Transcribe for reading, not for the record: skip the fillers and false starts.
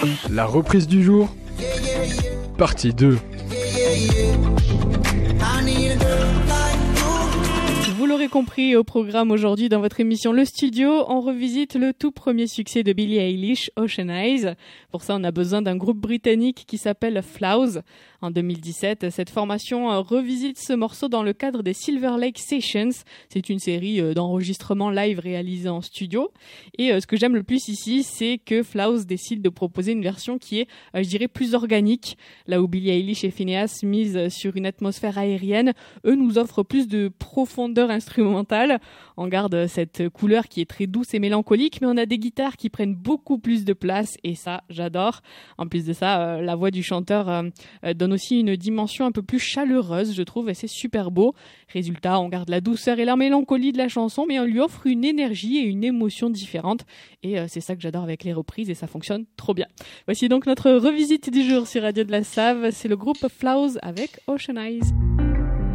La reprise du jour, partie 2. Vous l'aurez compris, au programme aujourd'hui dans votre émission Le Studio, on revisite le tout premier succès de Billie Eilish, Ocean Eyes. Pour ça, on a besoin d'un groupe britannique qui s'appelle Flowz. En 2017, cette formation revisite ce morceau dans le cadre des Silver Lake Sessions. C'est une série d'enregistrements live réalisés en studio. Et ce que j'aime le plus ici, c'est que Flowz décide de proposer une version qui est, je dirais, plus organique. Là où Billie Eilish et Finneas misent sur une atmosphère aérienne, eux nous offrent plus de profondeur instrumentale. On garde cette couleur qui est très douce et mélancolique, mais on a des guitares qui prennent beaucoup plus de place et ça, j'adore. En plus de ça, la voix du chanteur donne aussi une dimension un peu plus chaleureuse, je trouve, et c'est super beau. Résultat, on garde la douceur et la mélancolie de la chanson, mais on lui offre une énergie et une émotion différentes. Et c'est ça que j'adore avec les reprises et ça fonctionne trop bien. Voici donc notre revisite du jour sur Radio de la Save. C'est le groupe Flowz avec Ocean Eyes.